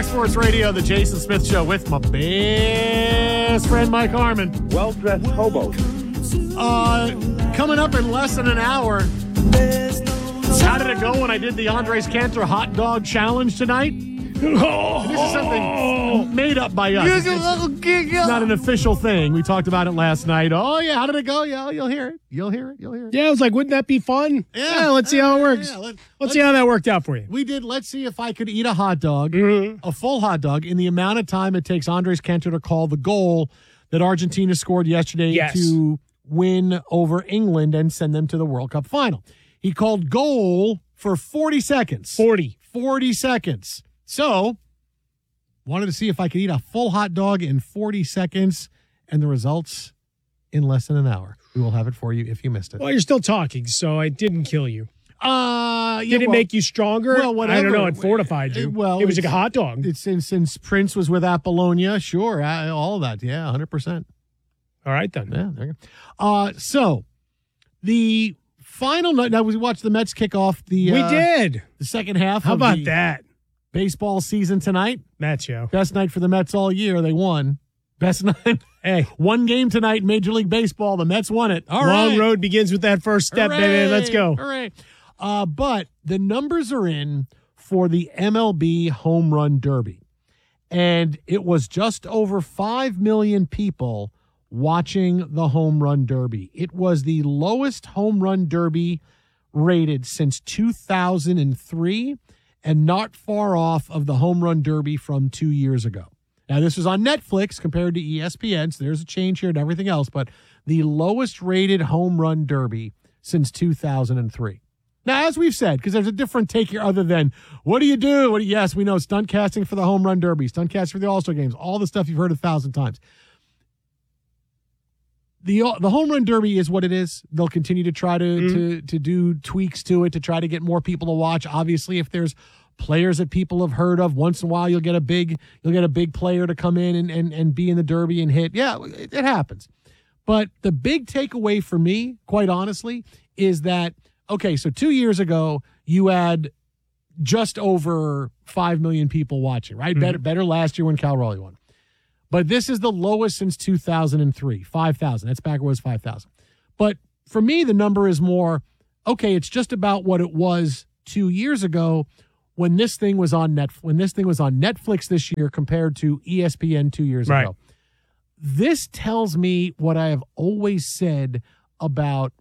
Sports Radio, the Jason Smith Show with my best friend Mike Harmon. Well-dressed hobos. Coming up in less than an hour. How did it go when I did the Andres Cantor hot dog challenge tonight? This is something made up by us. It's not an official thing. We talked about it last night. Oh, yeah. How did it go? Yeah, you'll hear it. You'll hear it. Yeah, I was like, wouldn't that be fun? Yeah, let's see how it works. Yeah, let's see how that worked out for you. We did. Let's see if I could eat a hot dog, a full hot dog, in the amount of time it takes Andres Cantor to call the goal that Argentina scored yesterday to win over England and send them to the World Cup final. He called goal for 40 seconds. 40 seconds. So, wanted to see if I could eat a full hot dog in 40 seconds, and the results in less than an hour. We will have it for you if you missed it. Well, you're still talking, so it didn't kill you. Did it make you stronger? Well, whatever. I don't know. It fortified you. Well, it was like a hot dog. It's since Prince was with Apollonia, sure, all of that, yeah, 100%. All right, then. Yeah, there you go. So, the final night, now we watched the Mets kick off we did. The second half. How about that? Baseball season tonight. Mets, yo. Best night for the Mets all year. They won. Best night. Hey. One game tonight in Major League Baseball. The Mets won it. All right. Long road begins with that first step, baby. Let's go. All right. But the numbers are in for the MLB Home Run Derby. And it was just over 5 million people watching the Home Run Derby. It was the lowest Home Run Derby rated since 2003. And not far off of the Home Run Derby from 2 years ago. Now, this was on Netflix compared to ESPN, so there's a change here and everything else, but the lowest rated Home Run Derby since 2003. Now, as we've said, because there's a different take here other than, what do you do? Yes, we know stunt casting for the Home Run Derby, stunt casting for the All-Star Games, all the stuff you've heard 1,000 times. The Home Run Derby is what it is. They'll continue to try to do tweaks to it to try to get more people to watch. Obviously, if there's players that people have heard of, once in a while you'll get a big player to come in and be in the Derby and hit. Yeah, it happens. But the big takeaway for me, quite honestly, is that, okay, so 2 years ago you had just over 5 million people watching, right? Better last year when Cal Raleigh won. But this is the lowest since 2003, 5,000. That's back where it was 5,000. But for me, the number is more, okay, it's just about what it was 2 years ago when this thing was on Netflix this year compared to ESPN 2 years ago. This tells me what I have always said about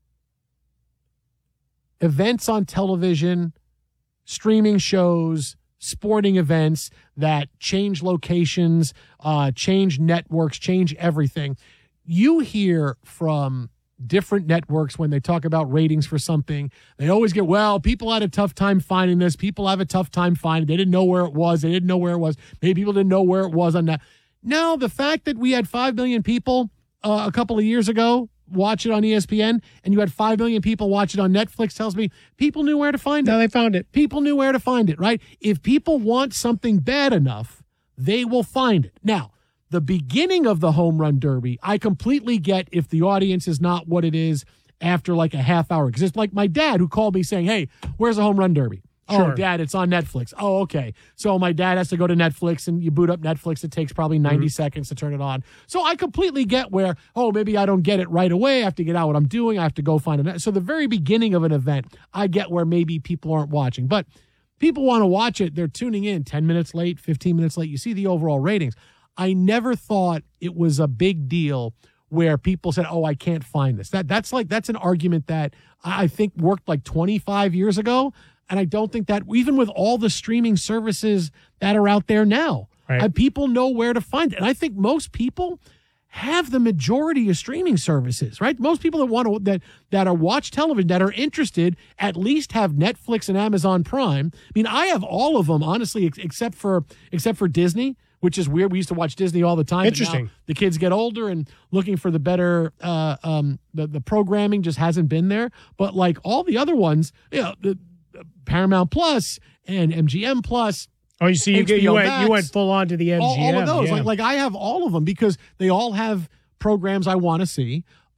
events on television, streaming shows, sporting events that change locations, change networks, change everything. You hear from different networks when they talk about ratings for something, they always get, well, people had a tough time finding this. People have a tough time finding it. They didn't know where it was. Maybe people didn't know where it was on that. No, the fact that we had 5 million people a couple of years ago watch it on ESPN and you had 5 million people watch it on Netflix tells me people knew where to find it. No, they found it. People knew where to find it, right? If people want something bad enough, they will find it. Now, the beginning of the Home Run Derby, I completely get if the audience is not what it is after like a half hour. Because it's like my dad who called me saying, hey, where's the Home Run Derby? Sure. Oh, Dad, it's on Netflix. Oh, okay. So my dad has to go to Netflix and you boot up Netflix. It takes probably 90 seconds to turn it on. So I completely get where, maybe I don't get it right away. I have to get out what I'm doing. I have to go find it. So the very beginning of an event, I get where maybe people aren't watching. But people want to watch it. They're tuning in 10 minutes late, 15 minutes late. You see the overall ratings. I never thought it was a big deal where people said, I can't find this. That's an argument that I think worked like 25 years ago. And I don't think that even with all the streaming services that are out there now, people know where to find it. And I think most people have the majority of streaming services, right? Most people that are watch television, that are interested, at least have Netflix and Amazon Prime. I mean, I have all of them, honestly, except for Disney, which is weird. We used to watch Disney all the time. Interesting. Now the kids get older and looking for the better, the programming just hasn't been there. But like all the other ones, the Paramount Plus and MGM Plus. Oh, you see, you went full on to the MGM. All of those. Yeah. Like I have all of them because they all have programs I want to see.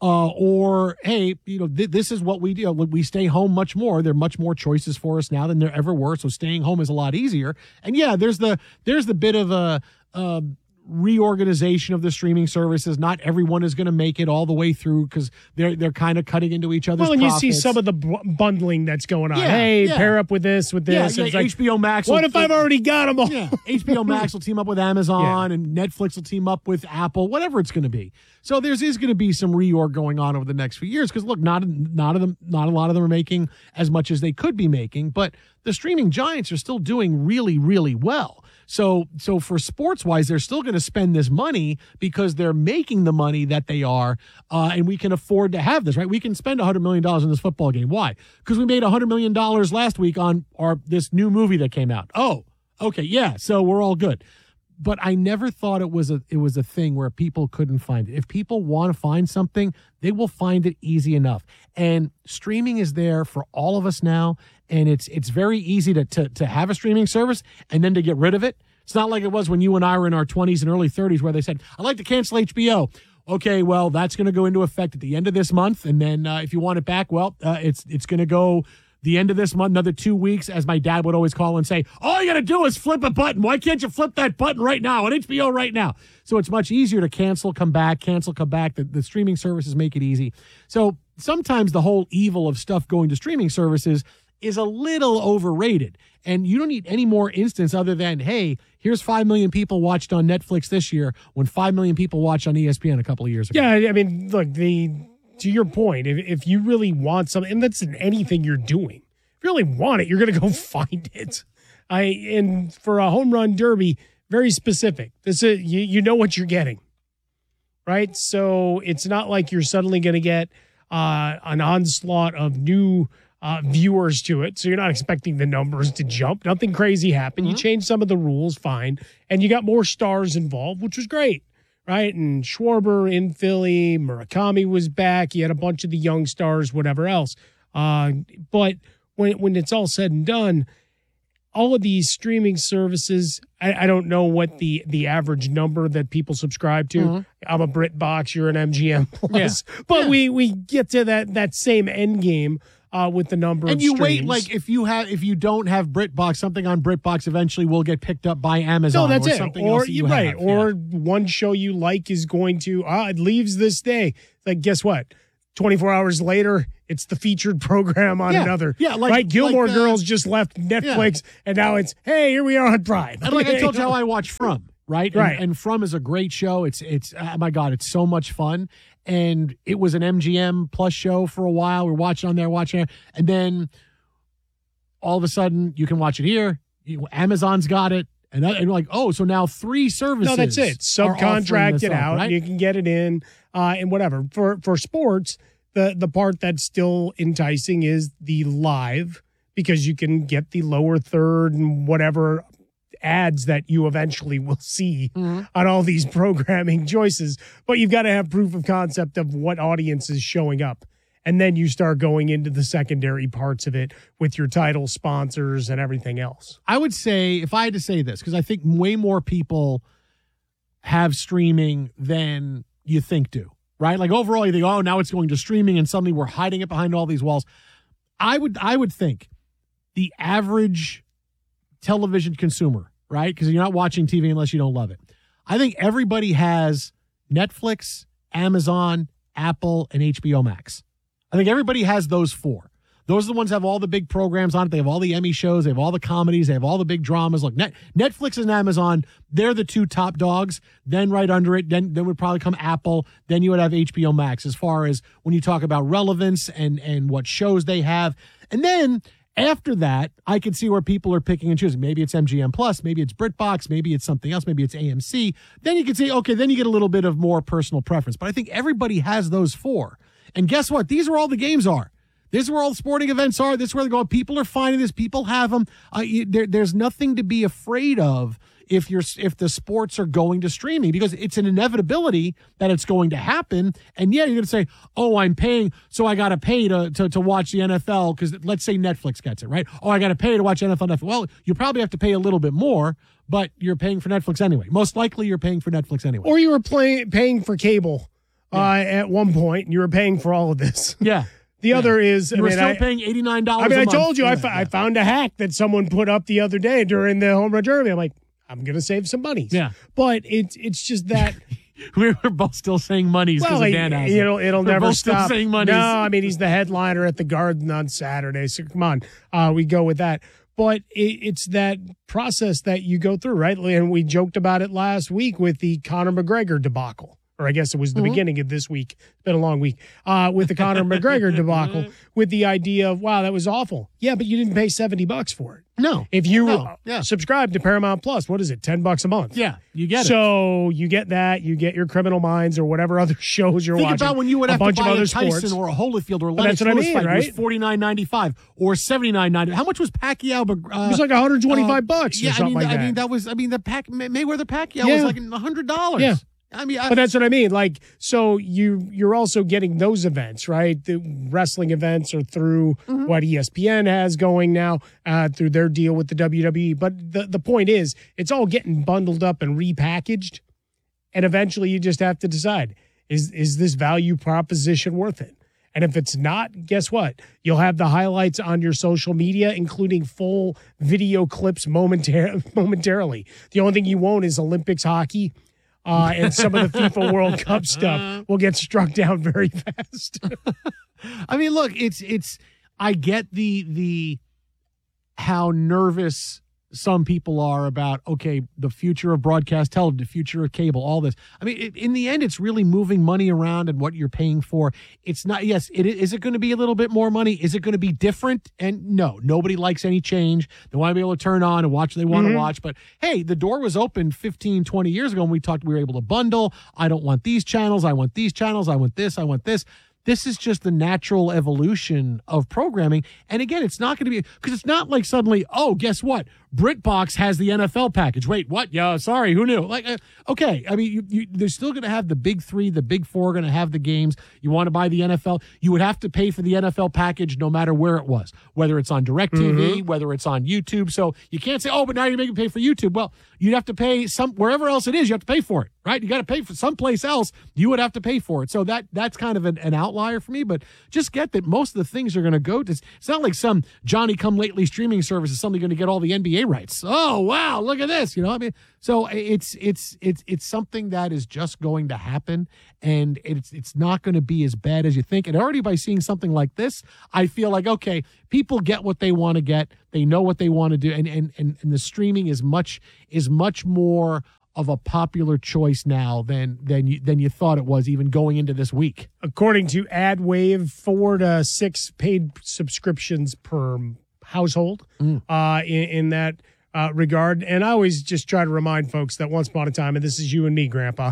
or hey, this is what we do. We stay home much more. There are much more choices for us now than there ever were. So staying home is a lot easier. And yeah, there's the bit of a reorganization of the streaming services. Not everyone is going to make it all the way through because they're kind of cutting into each other's. Well, and profits. you see some of the bundling that's going on. Pair up with this, with this. Yeah, it's like, HBO Max. What if I've already got them all? Yeah, HBO Max will team up with Amazon, and Netflix will team up with Apple. Whatever it's going to be. So is going to be some reorg going on over the next few years because look, not a lot of them are making as much as they could be making, but the streaming giants are still doing really, really well. So for sports wise, they're still going to spend this money because they're making the money that they are, and we can afford to have this, right? We can spend $100 million in this football game. Why? Because we made $100 million last week on this new movie that came out. Oh, okay, yeah. So we're all good. But I never thought it was a thing where people couldn't find it. If people want to find something, they will find it easy enough. And streaming is there for all of us now, and it's very easy to have a streaming service and then to get rid of it. It's not like it was when you and I were in our 20s and early 30s where they said, I'd like to cancel HBO. Okay, well, that's going to go into effect at the end of this month, and then if you want it back, well, it's going to go the end of this month, another 2 weeks, as my dad would always call and say, all you got to do is flip a button. Why can't you flip that button right now on HBO right now? So it's much easier to cancel, come back. The streaming services make it easy. So sometimes the whole evil of stuff going to streaming services is a little overrated. And you don't need any more instance other than, hey, here's 5 million people watched on Netflix this year when 5 million people watched on ESPN a couple of years ago. Yeah, I mean, look, to your point, if you really want something, and that's in anything you're doing, if you really want it, you're going to go find it. And for a home run derby, very specific. This is you know what you're getting, right? So it's not like you're suddenly going to get an onslaught of new viewers to it. So you're not expecting the numbers to jump. Nothing crazy happened. You changed some of the rules, fine, and you got more stars involved, which was great. Right, and Schwarber in Philly, Murakami was back. You had a bunch of the young stars, whatever else. But when it's all said and done, all of these streaming services, I don't know what the average number that people subscribe to. Mm-hmm. I'm a BritBox, you're an MGM Plus, but we get to that same end game. With the number and of you streams. wait, like if you don't have BritBox, something on BritBox eventually will get picked up by Amazon. No, that's or it. Something or else that you right, have. or one show you like is going to it leaves this day. Like, guess what? 24 hours later, it's the featured program on another. Yeah, like right. Gilmore Girls just left Netflix, and now it's here we are on Prime. And like I told you how I watch From. Right. Right. And From is a great show. It's oh my God, it's so much fun. And it was an MGM Plus show for a while. We're watching it. And then all of a sudden you can watch it here. Amazon's got it. And like, oh, so now 3 services. No, that's it. Subcontract it out. Right? You can get it in and whatever. For sports, the part that's still enticing is the live because you can get the lower third and whatever ads that you eventually will see on all these programming choices. But you've got to have proof of concept of what audience is showing up. And then you start going into the secondary parts of it with your title sponsors and everything else. I would say, if I had to say this, because I think way more people have streaming than you think do, right? Like overall, you think, oh, now it's going to streaming and suddenly we're hiding it behind all these walls. I would think the average television consumer, right? Because you're not watching TV unless you don't love it. I think everybody has Netflix, Amazon, Apple, and HBO Max. I think everybody has those 4. Those are the ones that have all the big programs on it. They have all the Emmy shows. They have all the comedies. They have all the big dramas. Look, Netflix and Amazon, they're the 2 top dogs. Then right under it, then would probably come Apple. Then you would have HBO Max as far as when you talk about relevance and what shows they have. And then after that, I can see where people are picking and choosing. Maybe it's MGM Plus, maybe it's BritBox, maybe it's something else, maybe it's AMC. Then you can say, okay, then you get a little bit of more personal preference. But I think everybody has those 4. And guess what? These are where all the games are. This is where all the sporting events are. This is where they go. People are finding this. People have them. There's nothing to be afraid of if the sports are going to streaming, because it's an inevitability that it's going to happen. And yeah, you're going to say, oh, I'm paying, so I got to pay to watch the NFL because let's say Netflix gets it, right? Oh, I got to pay to watch NFL. Well, you probably have to pay a little bit more, but you're paying for Netflix anyway. Most likely you're paying for Netflix anyway. Or you were paying for cable at one point, and you were paying for all of this. Yeah. The other is, You were still paying $89 I a month. told you, for I that. found a hack that someone put up the other day during the Home Run Derby. I'm like, I'm going to save some money. Yeah. But it's just that. We were both still saying monies because of Dan Hazard. It'll We're never both stop. Still saying monies. No, I mean, he's the headliner at the Garden on Saturday. So come on, we go with that. But it's that process that you go through, right? And we joked about it last week with the Conor McGregor debacle. Or I guess it was the beginning of this week. It's been a long week. With the Conor McGregor debacle, with the idea of, wow, that was awful. Yeah, but you didn't pay $70 for it. No. If you Yeah. subscribe to Paramount Plus, what is it, $10 a month? Yeah, you get it. So you get that, you get your Criminal Minds or whatever other shows you're Think watching. about when you would a have to bunch of buy other a Tyson sports. or a Holyfield or a Lennox that's what I Lewis mean, fight. right? It was $49.95 or $79.95. How much was Pacquiao? It was like $125 or Yeah, something like that. the Mayweather Pacquiao Yeah. was like $100. Yeah. I mean, But that's what I mean. Like, so you're also getting those events, right? The wrestling events are through what ESPN has going now, through their deal with the WWE. But the point is, it's all getting bundled up and repackaged. And eventually you just have to decide, is this value proposition worth it? And if it's not, guess what? You'll have the highlights on your social media, including full video clips momentarily. The only thing you won't is Olympics hockey. And some of the FIFA World Cup stuff will get struck down very fast. I mean, look, it's. I get the how nervous some people are about, okay, the future of broadcast television, the future of cable, all this. I mean, in the end, it's really moving money around and what you're paying for. It's not, yes, is it going to be a little bit more money? Is it going to be different? And no, nobody likes any change. They want to be able to turn on and watch what they want to watch. But hey, the door was open 15, 20 years ago when we were able to bundle. I don't want these channels. I want these channels. I want this. I want this. This is just the natural evolution of programming. And again, it's not going to be, because it's not like suddenly, oh, guess what? BritBox has the NFL package. Wait, what? Yeah, sorry, who knew? Like, okay, I mean, they're still going to have the big three, the big four are going to have the games. You want to buy the NFL, you would have to pay for the NFL package no matter where it was, whether it's on DirecTV, whether it's on YouTube. So you can't say, oh, but now you're making pay for YouTube. Well, you'd have to pay wherever else it is, you have to pay for it, right? You got to pay for someplace else, you would have to pay for it. So that's kind of an outlier for me, but just get that most of the things are going to go to, it's not like some Johnny-come-lately streaming service is suddenly going to get all the NBA rights. Oh, wow, look at this. You know, I mean, so it's something that is just going to happen, and it's not going to be as bad as you think. And already by seeing something like this, I feel like, okay, people get what they want to get. They know what they want to do, and the streaming is much more of a popular choice now than you thought it was even going into this week. According to AdWave, 4 to 6 paid subscriptions per household in that regard. And I always just try to remind folks that once upon a time, and this is you and me, Grandpa,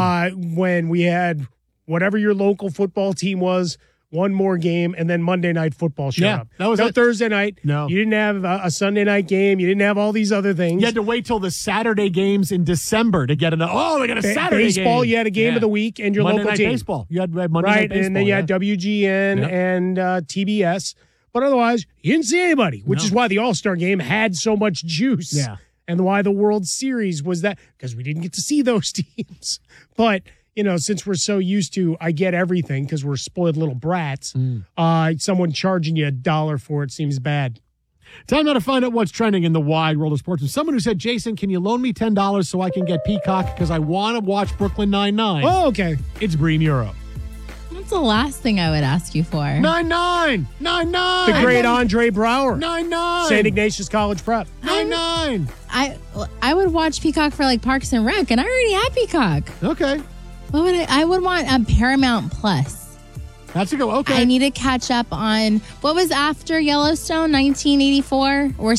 when we had whatever your local football team was, one more game, and then Monday Night Football showed up. That was no it. Thursday night. No. You didn't have a Sunday night game. You didn't have all these other things. You had to wait till the Saturday games in December to get they got a Saturday baseball, game. you had a game of the week and your Monday local Night team. Baseball. You had Monday Night Right, Baseball. and then you had WGN and TBS. But otherwise, you didn't see anybody, which is why the All-Star game had so much juice. Yeah. And why the World Series was that, because we didn't get to see those teams. But, you know, since we're so used to, I get everything because we're spoiled little brats, someone charging you $1 for it seems bad. Time now to find out what's trending in the wide world of sports. And someone who said, Jason, can you loan me $10 so I can get Peacock because I want to watch Brooklyn Nine-Nine? Oh, okay. It's Bree Muro. That's the last thing I would ask you for. 9-9. 9-9. The great Andre Brower. 9-9. St. Ignatius College Prep. 9-9. I would watch Peacock for like Parks and Rec, and I already have Peacock. Okay. What would I would want a Paramount Plus. That's a go. Okay. I need to catch up on what was after Yellowstone, 1984 or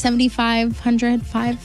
7505.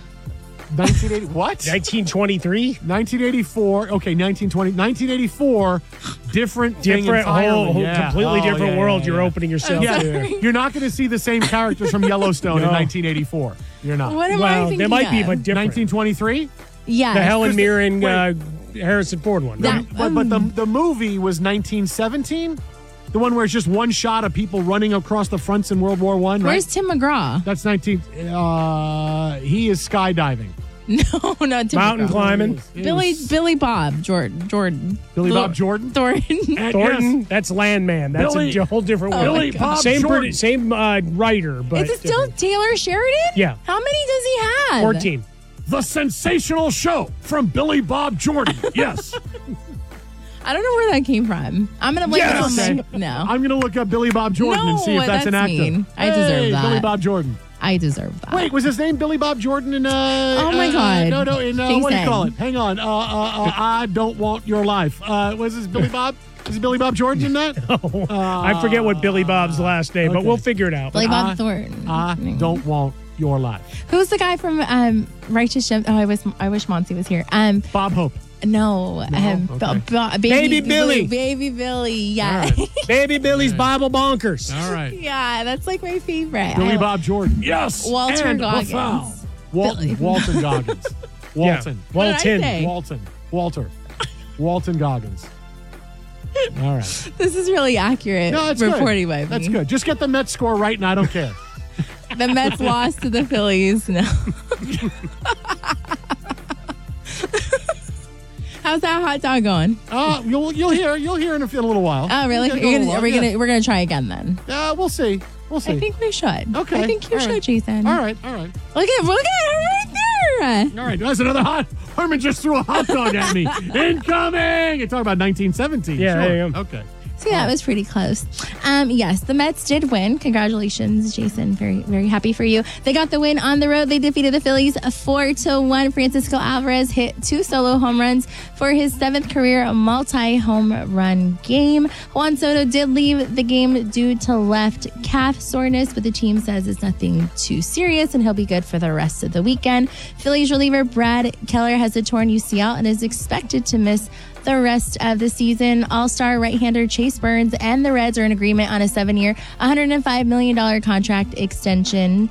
1980. What? 1923. 1984. Okay, 1920. 1984. Different thing Different entirely. whole Yeah. completely Oh, different yeah, world yeah, you're yeah. opening yourself Yeah, to. you're not going to see the same characters from Yellowstone in No. 1984. You're not. What am I Well, thinking they might be, of? but different. 1923. Yes. The Helen Mirren, Wait. Harrison Ford one. That- But the movie was 1917. The one where it's just one shot of people running across the fronts in World War I. Right? Where's Tim McGraw? That's 19. He is skydiving. No, not Mountain climbing. Billy Bob Jordan. Billy Bob Jordan? Thornton. And Thornton, yes, that's Landman. That's a whole different Oh, one. Billy Bob Jordan. Same writer, but Is it still Taylor Sheridan? Yeah. How many does he have? 14. The sensational show from Billy Bob Jordan. Yes. I don't know where that came from. I'm going to blame Yes. it on Okay. No. I'm going to look up Billy Bob Jordan and see if that's an actor. mean. I deserve that. Billy Bob Jordan. I deserve that. Wait, was his name Billy Bob Jordan in Oh my God. No, in what do you Jason. call it? Hang on. I don't want your life. Was this Billy Bob? Is it Billy Bob Jordan in that? I forget what Billy Bob's last name, but okay. we'll figure it out. Billy Bob Thornton. I don't want your life. Who's the guy from Righteous Gemstones? Oh, I wish Monty was here. Bob Hope. No. Okay. Baby Billy. Baby Billy. Yeah. All right. Baby Billy's Bible Bonkers. All right. Yeah, that's like my favorite. Billy Bob Jordan. Yes. Walter and Goggins. Bafal. Billy. Walton Goggins. Walton. Yeah. Walton. Hey. Walter. Walton Goggins. All right. This is really accurate No, that's reporting good. by me. That's good. Just get the Mets score right and I don't care. The Mets lost to the Phillies. No. How's that hot dog going? You'll hear in a little while. Oh, really? We're gonna try again then. We'll see. I think we should. Okay. I think you All should, right. Jason. All right. Look at her right there. All right. That's another hot. Herman just threw a hot dog at me. Incoming. You're talking about 1917. Yeah, sure. there you go. Okay. See, that was pretty close. Yes, the Mets did win. Congratulations, Jason. Very, very happy for you. They got the win on the road. They defeated the Phillies 4-1. Francisco Alvarez hit 2 solo home runs for his 7th career multi-home run game. Juan Soto did leave the game due to left calf soreness, but the team says it's nothing too serious and he'll be good for the rest of the weekend. Phillies reliever Brad Keller has a torn UCL and is expected to miss the rest of the season. All-star right-hander Chase Burns and the Reds are in agreement on a 7-year, $105 million contract extension.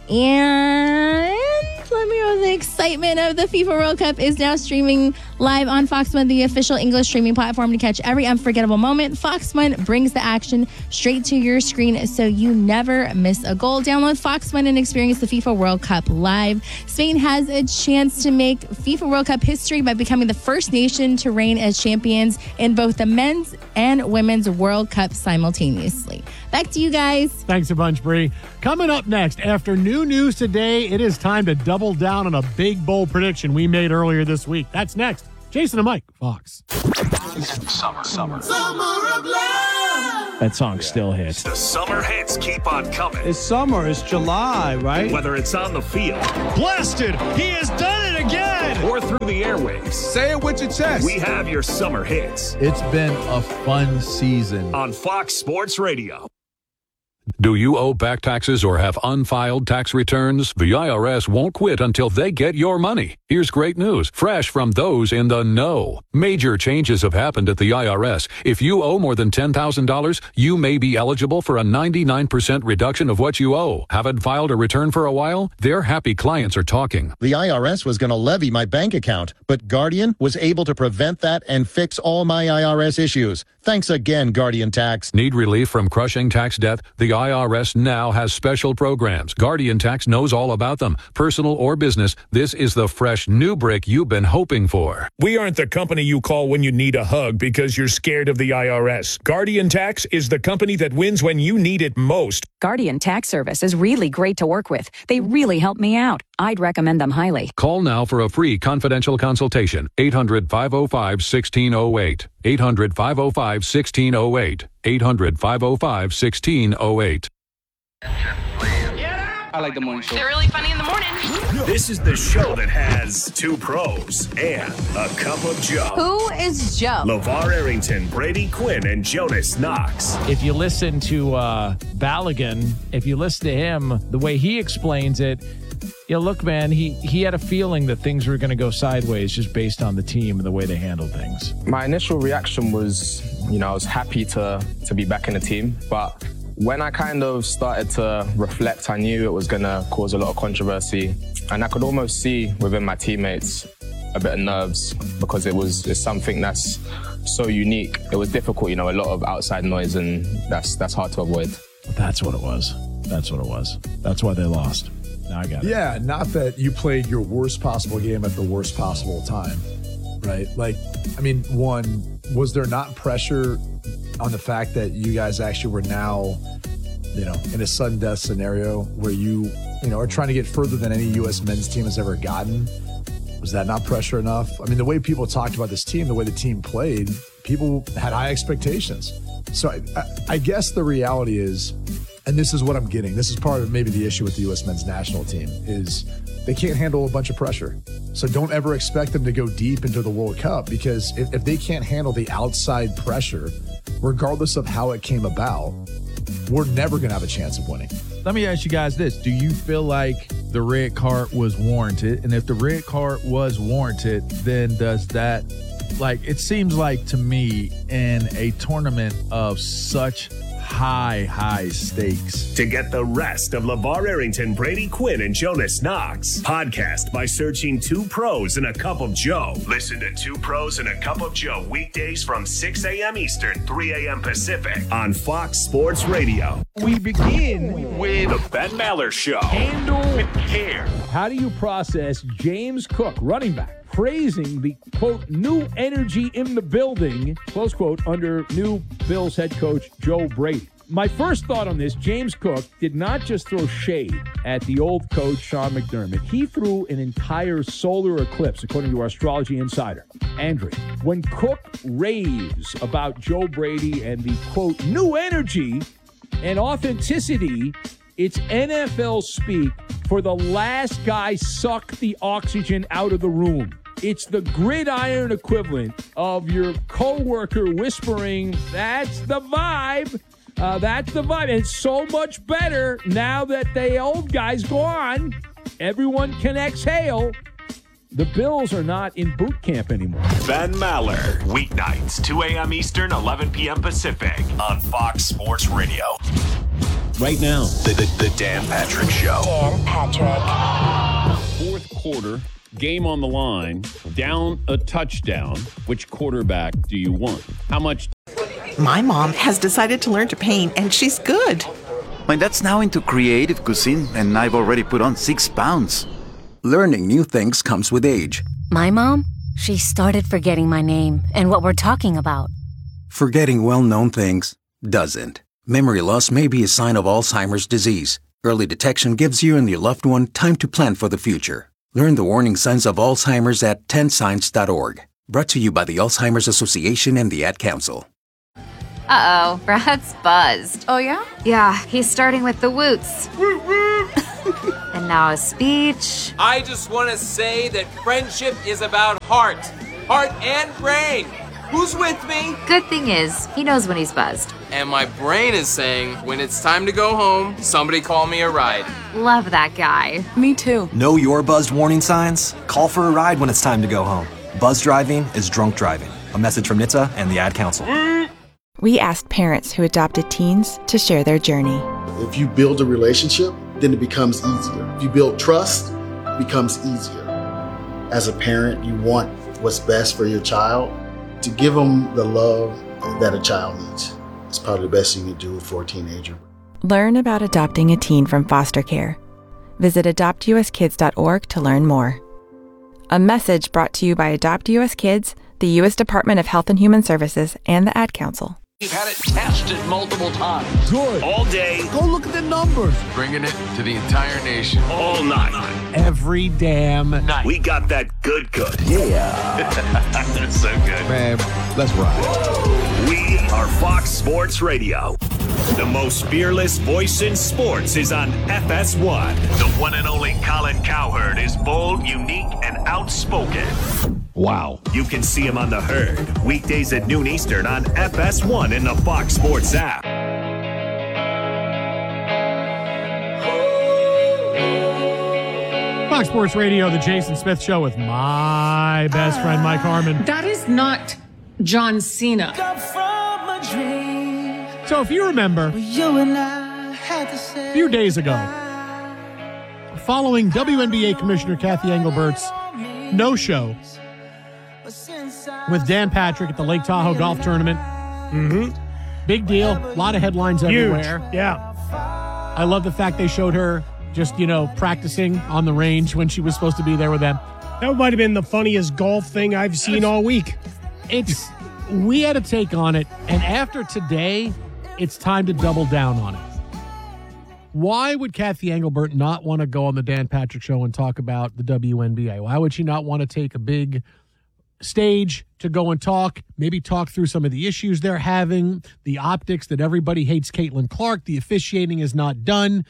And let me know, the excitement of the FIFA World Cup is now streaming live on Fox One, the official English streaming platform, to catch every unforgettable moment. Fox One brings the action straight to your screen so you never miss a goal. Download Fox One and experience the FIFA World Cup live. Spain has a chance to make FIFA World Cup history by becoming the first nation to reign as champions in both the men's and women's World Cup simultaneously. Back to you guys. Thanks a bunch, Bree. Coming up next, after new news today, it is time to double down on a big, bold prediction we made earlier this week. That's next. Jason and Mike, Fox. Summer of love. That song still hits. The summer hits keep on coming. It's summer. It's July, right? Whether it's on the field Blasted. He has done it again. or through the airwaves, Say it with your chest. we have your summer hits It's been a fun season. on Fox Sports Radio. Do you owe back taxes or have unfiled tax returns? The IRS won't quit until they get your money. Here's great news, fresh from those in the know. Major changes have happened at the IRS. If you owe more than $10,000, you may be eligible for a 99% reduction of what you owe. Haven't filed a return for a while? Their happy clients are talking. The IRS was going to levy my bank account, but Guardian was able to prevent that and fix all my IRS issues. Thanks again, Guardian Tax. Need relief from crushing tax debt? The IRS now has special programs. Guardian Tax knows all about them. Personal or business, this is the fresh new brick you've been hoping for. We aren't the company you call when you need a hug because you're scared of the IRS. Guardian Tax is the company that wins when you need it most. Guardian Tax Service is really great to work with. They really help me out. I'd recommend them highly. Call now for a free confidential consultation. 800-505-1608. 800-505-1608. 800-505-1608. I like the morning show. They're really funny in the morning. This is the show that has 2 pros and a cup of Joe. Who is Joe? LeVar Arrington, Brady Quinn, and Jonas Knox. If you listen to Balogun, if you listen to him, the way he explains it, you know, look, man, he had a feeling that things were going to go sideways just based on the team and the way they handled things. My initial reaction was, I was happy to be back in the team, but when I kind of started to reflect, I knew it was going to cause a lot of controversy, and I could almost see within my teammates a bit of nerves because it's something that's so unique. It was difficult, a lot of outside noise, and that's hard to avoid. That's what it was. That's what it was. That's why they lost. Now I got it. Yeah, not that you played your worst possible game at the worst possible time, right? Like, I mean, one, was there not pressure on the fact that you guys actually were now, in a sudden death scenario where you are trying to get further than any U.S. men's team has ever gotten? Was that not pressure enough? I mean, the way people talked about this team, the way the team played, people had high expectations. So I guess the reality is, and this is what I'm getting, this is part of maybe the issue with the U.S. men's national team, is they can't handle a bunch of pressure. So don't ever expect them to go deep into the World Cup, because if they can't handle the outside pressure, regardless of how it came about, we're never going to have a chance of winning. Let me ask you guys this. Do you feel like the red card was warranted? And if the red card was warranted, then does that, it seems like to me in a tournament of such high stakes. To get the rest of LeVar Arrington, Brady Quinn, and Jonas Knox, podcast by searching 2 Pros and a Cup of Joe. Listen to 2 Pros and a Cup of Joe weekdays from 6 a.m. Eastern, 3 a.m. Pacific on Fox Sports Radio. We begin with The Ben Maller Show. Handle with care. How do you process James Cook, running back, praising the, quote, new energy in the building, close quote, under new Bills head coach Joe Brady? My first thought on this, James Cook did not just throw shade at the old coach, Sean McDermott. He threw an entire solar eclipse, according to our astrology insider, Andrew. When Cook raves about Joe Brady and the, quote, new energy and authenticity, it's NFL speak for the last guy sucked the oxygen out of the room. It's the gridiron equivalent of your coworker whispering, that's the vibe. That's the vibe. And it's so much better now that the old guy's gone. Everyone can exhale. The Bills are not in boot camp anymore. Ben Maller, weeknights, 2 a.m. Eastern, 11 p.m. Pacific on Fox Sports Radio. Right now, The Dan Patrick Show. Dan Patrick. Fourth quarter, game on the line, down a touchdown. Which quarterback do you want? How much? My mom has decided to learn to paint, and she's good. My dad's now into creative cuisine, and I've already put on 6 pounds. Learning new things comes with age. My mom, she started forgetting my name and what we're talking about. Forgetting well-known things doesn't. Memory loss may be a sign of Alzheimer's disease. Early detection gives you and your loved one time to plan for the future. Learn the warning signs of Alzheimer's at 10signs.org. Brought to you by the Alzheimer's Association and the Ad Council. Uh-oh, Brad's buzzed. Oh, yeah? Yeah, he's starting with the woots. And now a speech. I just want to say that friendship is about heart and brain. Who's with me? Good thing is, he knows when he's buzzed. And my brain is saying, when it's time to go home, somebody call me a ride. Love that guy. Me too. Know your buzzed warning signs? Call for a ride when it's time to go home. Buzz driving is drunk driving. A message from NHTSA and the Ad Council. We asked parents who adopted teens to share their journey. If you build a relationship, then it becomes easier. If you build trust, it becomes easier. As a parent, you want what's best for your child. To give them the love that a child needs. It's probably the best thing you can do for a teenager. Learn about adopting a teen from foster care. Visit adoptuskids.org to learn more. A message brought to you by Adopt US Kids, the U.S. Department of Health and Human Services, and the Ad Council. We've had it tested multiple times. Good. All day. Go look at the numbers. Bringing it to the entire nation. All night. Every damn night. We got that good. Yeah. That's so good. Man, let's ride. We are Fox Sports Radio. The most fearless voice in sports is on FS1. The one and only Colin Cowherd is bold, unique, and outspoken. Wow. You can see him on The Herd, weekdays at noon Eastern on FS1 in the Fox Sports app. Fox Sports Radio, the Jason Smith Show with my best friend, Mike Harmon. That is not John Cena. So if you remember, a few days ago, following WNBA Commissioner Kathy Engelbert's no-show with Dan Patrick at the Lake Tahoe Golf Tournament. Big deal. A lot of headlines everywhere. Huge. Yeah. I love the fact they showed her just, practicing on the range when she was supposed to be there with them. That might have been the funniest golf thing I've seen all week. We had a take on it, and after today, it's time to double down on it. Why would Kathy Engelbert not want to go on the Dan Patrick Show and talk about the WNBA? Why would she not want to take a big stage to go and maybe talk through some of the issues they're having, the optics that everybody hates Caitlin Clark, the officiating is not done,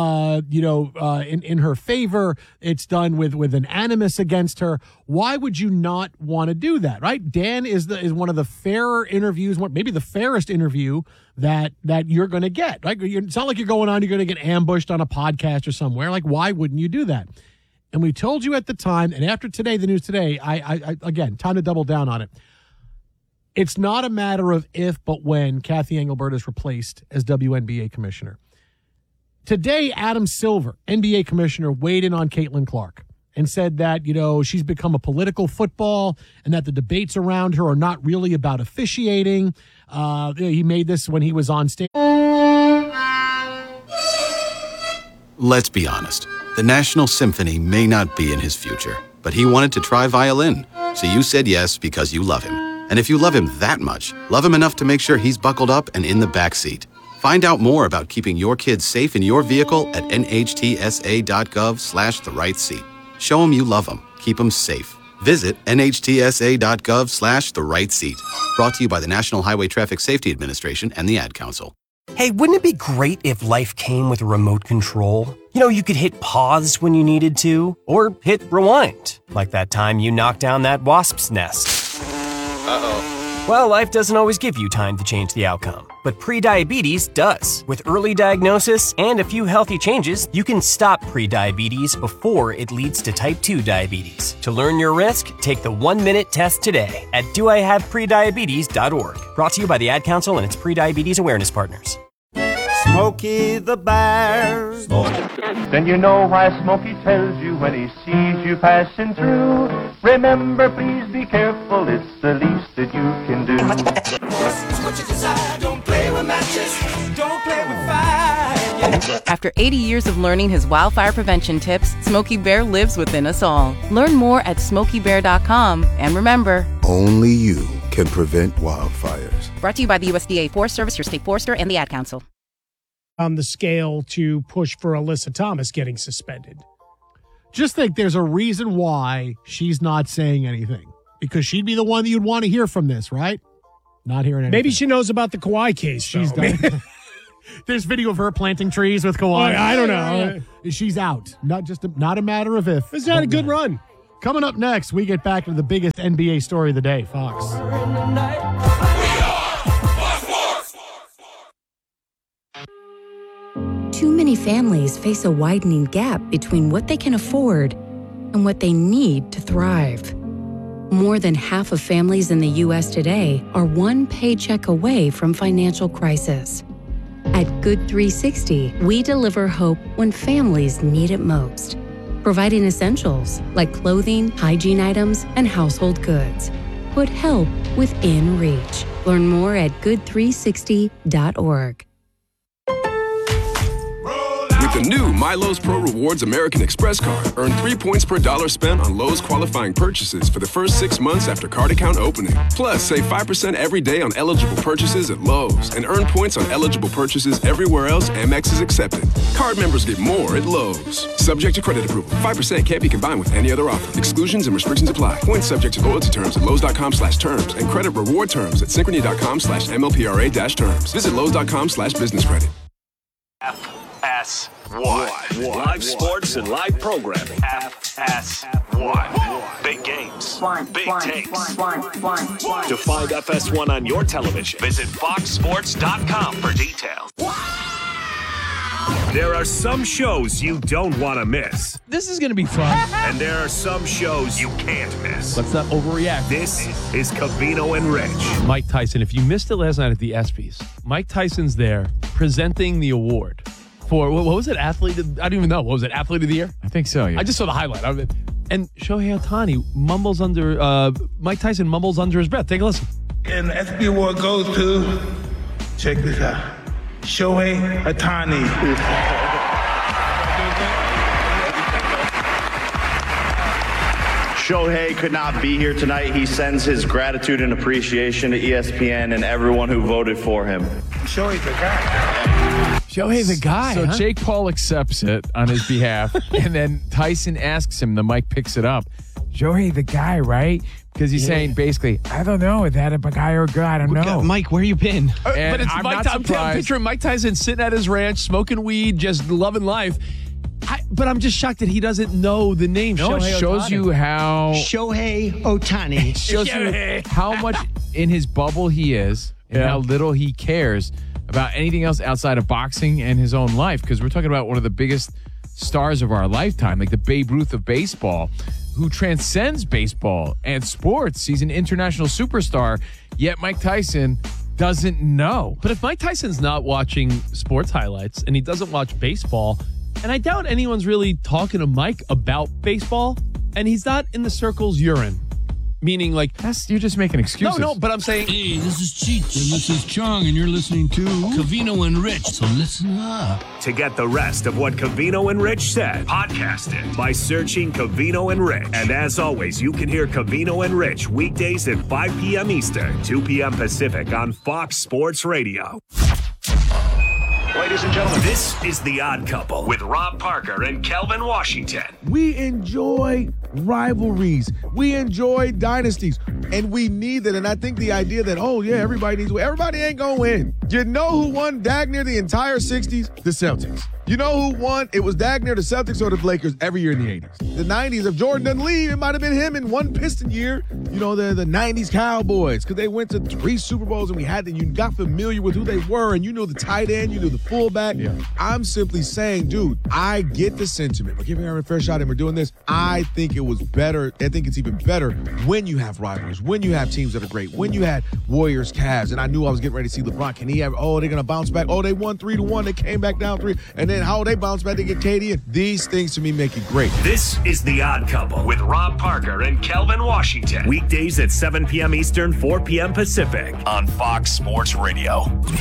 in her favor. It's done with an animus against her. Why would you not want to do that, right? Dan is one of the fairer interviews, maybe the fairest interview that you're going to get. Right? It's not like you're going to get ambushed on a podcast or somewhere. Like, why wouldn't you do that? And we told you at the time, and after today, the news today, I again, time to double down on it. It's not a matter of if, but when Kathy Engelbert is replaced as WNBA commissioner. Today, Adam Silver, NBA commissioner, weighed in on Caitlin Clark and said that, she's become a political football and that the debates around her are not really about officiating. He made this when he was on stage. Let's be honest. The National Symphony may not be in his future, but he wanted to try violin. So you said yes because you love him. And if you love him that much, love him enough to make sure he's buckled up and in the back seat. Find out more about keeping your kids safe in your vehicle at nhtsa.gov/the-right-seat. Show him you love him. Keep him safe. Visit nhtsa.gov/the-right-seat. Brought to you by the National Highway Traffic Safety Administration and the Ad Council. Hey, wouldn't it be great if life came with a remote control? You could hit pause when you needed to, or hit rewind, like that time you knocked down that wasp's nest. Uh-oh. Well, life doesn't always give you time to change the outcome, but prediabetes does. With early diagnosis and a few healthy changes, you can stop prediabetes before it leads to type 2 diabetes. To learn your risk, take the 1-minute test today at doihaveprediabetes.org. Brought to you by the Ad Council and its prediabetes awareness partners. Smokey the Bear. Then you know why Smokey tells you when he sees you passing through. Remember, please be careful, it's the least that you can do. What you desire, don't play with matches, don't play with fire. After 80 years of learning his wildfire prevention tips, Smokey Bear lives within us all. Learn more at SmokeyBear.com. And remember, only you can prevent wildfires. Brought to you by the USDA Forest Service, your state forester, and the Ad Council. On the scale to push for Alyssa Thomas getting suspended. Just think there's a reason why she's not saying anything. Because she'd be the one that you'd want to hear from this, right? Not hearing anything. Maybe she knows about the Kawhi case. She's done. There's video of her planting trees with Kawhi. I don't know. She's out. Not a matter of if. It's not a good run. Coming up next, we get back to the biggest NBA story of the day, Fox. Too many families face a widening gap between what they can afford and what they need to thrive. More than half of families in the U.S. today are one paycheck away from financial crisis. At Good 360, we deliver hope when families need it most, providing essentials like clothing, hygiene items, and household goods. Put help within reach. Learn more at good360.org. With the new MyLowe's Pro Rewards American Express card, earn 3 points per dollar spent on Lowe's qualifying purchases for the first 6 months after card account opening. Plus, save 5% every day on eligible purchases at Lowe's and earn points on eligible purchases everywhere else Amex is accepted. Card members get more at Lowe's. Subject to credit approval. 5% can't be combined with any other offer. Exclusions and restrictions apply. Points subject to loyalty terms at Lowe's.com/terms and credit reward terms at Synchrony.com/MLPRA-terms. Visit Lowe's.com/business credit. FS1. Live sports and live programming. FS1. Big games. Big takes. To find FS1 on your television, visit foxsports.com for details. There are some shows you don't want to miss. This is going to be fun. And there are some shows you can't miss. Let's not overreact. This is Covino and Rich. Mike Tyson, if you missed it last night at the ESPYs, Mike Tyson's there presenting the award for, what was it, Athlete of, I don't even know. What was it, Athlete of the Year? I think so, yeah. I just saw the highlight of it. And Shohei Ohtani mumbles under, Mike Tyson mumbles under his breath. Take a listen. And the ESPY award goes to, check this out, Shohei Ohtani. Shohei could not be here tonight. He sends his gratitude and appreciation to ESPN and everyone who voted for him. Shohei's the guy. Shohei the guy. So Jake Paul accepts it on his behalf, and then Tyson asks him, the mic picks it up, Shohei the guy, right? Because he's saying basically, I don't know, is that a guy or a girl? I don't know. Mike, where you been? But it's I'm Mike. not I'm picturing Mike Tyson sitting at his ranch, smoking weed, just loving life. But I'm just shocked that he doesn't know the name. No, Shohei it shows Ohtani. you how Shohei Ohtani. It shows you how much in his bubble he is and how little he cares about anything else outside of boxing and his own life. Because we're talking about one of the biggest stars of our lifetime, like the Babe Ruth of baseball, who transcends baseball and sports. He's an international superstar, yet Mike Tyson doesn't know. But if Mike Tyson's not watching sports highlights and he doesn't watch baseball, and I doubt anyone's really talking to Mike about baseball, and he's not in the circles you're in. Meaning, like, you're just making excuses. No, but I'm saying, hey, this is Cheech and this is Chong, and you're listening to Covino and Rich. So listen up. To get the rest of what Covino and Rich said, podcast it by searching Covino and Rich. And as always, you can hear Covino and Rich weekdays at 5 p.m. Eastern, 2 p.m. Pacific on Fox Sports Radio. Ladies and gentlemen, this is The Odd Couple with Rob Parker and Kelvin Washington. We enjoy rivalries. We enjoy dynasties. And we need it. And I think the idea that, everybody needs to win. Everybody ain't going to win. You know who won dag near the entire 60s? The Celtics. You know who won? It was dag near the Celtics or the Lakers every year in the 80s. The 90s, if Jordan doesn't leave, it might have been him in one Piston year. You know, the 90s Cowboys, because they went to 3 Super Bowls and you got familiar with who they were, and you knew the tight end, you knew the fullback. Yeah. I'm simply saying, dude, I get the sentiment. We're giving Aaron a fair shot and we're doing this. I think it was better. I think it's even better when you have rivalries, when you have teams that are great, when you had Warriors, Cavs, and I knew I was getting ready to see LeBron. Can he have, they're going to bounce back. They won 3-1. They came back down 3. And then how they bounce back to get KD. And these things to me make it great. This is The Odd Couple with Rob Parker and Kelvin Washington. Weekdays at 7 p.m. Eastern, 4 p.m. Pacific on Fox Sports Radio.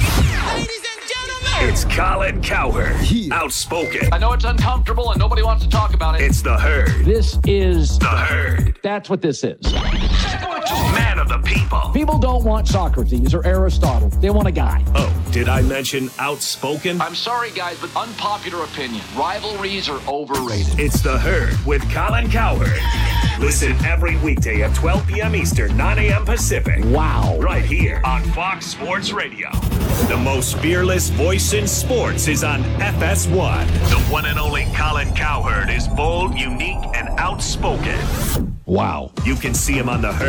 It's Colin Cowherd, outspoken. I know it's uncomfortable and nobody wants to talk about it. It's The Herd. This is The Herd. That's what this is. Man of the people. People don't want Socrates or Aristotle. They want a guy. Oh, did I mention outspoken? I'm sorry, guys, but unpopular opinion. Rivalries are overrated. It's The Herd with Colin Cowherd. Listen every weekday at 12 p.m. Eastern, 9 a.m. Pacific. Wow. Right here on Fox Sports Radio. The most fearless voice in sports is on FS1. The one and only Colin Cowherd is bold, unique, and outspoken. Wow. You can see him on The Herd